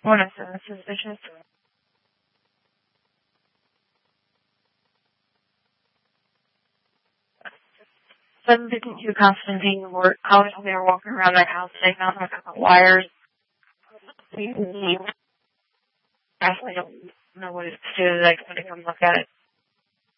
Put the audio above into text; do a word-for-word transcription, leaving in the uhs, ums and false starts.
What is it? Suspicious? seven fifty-two Constantine were college they were walking around their house. They found a couple of wires. We actually don't know what it's to. They couldn't come look at it.